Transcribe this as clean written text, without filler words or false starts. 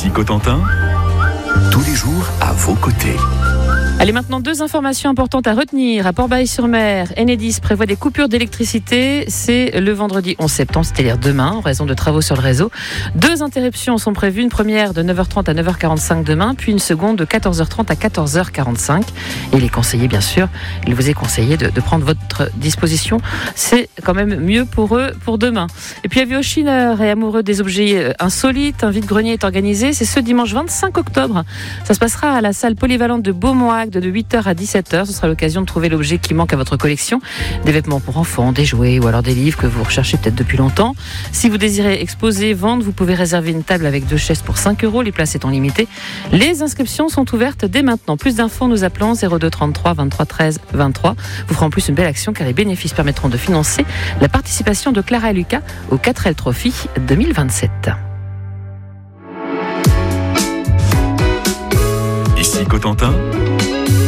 Ici Cotentin, tous les jours à vos côtés. Allez, maintenant 2 informations importantes à retenir. À Port-Bail-sur-Mer, Enedis prévoit des coupures d'électricité. C'est le vendredi 11 septembre, c'est-à-dire demain, en raison de travaux sur le réseau. 2 interruptions sont prévues. Une première de 9h30 à 9h45 demain, puis une seconde de 14h30 à 14h45. Et il est conseillé, bien sûr, il vous est conseillé de prendre votre disposition. C'est quand même mieux pour eux pour demain. Et puis, avis aux chineurs et amoureux des objets insolites, un vide-grenier est organisé. C'est ce dimanche 25 octobre. Ça se passera à la salle polyvalente de Beaumois de 8h à 17h. Ce sera l'occasion de trouver l'objet qui manque à votre collection. Des vêtements pour enfants, des jouets ou alors des livres que vous recherchez peut-être depuis longtemps. Si vous désirez exposer, vendre, vous pouvez réserver une table avec 2 chaises pour 5 €. Les places étant limitées. Les inscriptions sont ouvertes dès maintenant. Plus d'infos, nous appelons 02 33 23 13 23. Vous ferez en plus une belle action car les bénéfices permettront de financer la participation de Clara et Lucas au 4L Trophy 2027. Ici Cotentin,